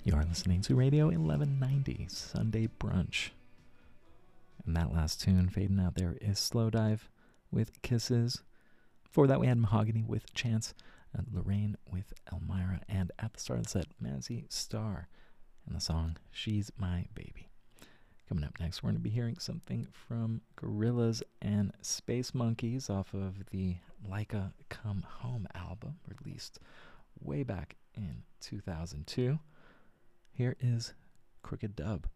You are listening to Radio 1190 Sunday Brunch. And that last tune fading out there is Slowdive with Kisses. Before that we had Mahogany with Chance, and Lorraine with Elmira, and at the start of the set, Mazzy Star and the song She's My Baby. Coming up next, we're going to be hearing something from Gorillaz and Space Monkeys off of the Laika Come Home album, released way back in 2002. Here is Crooked Dub.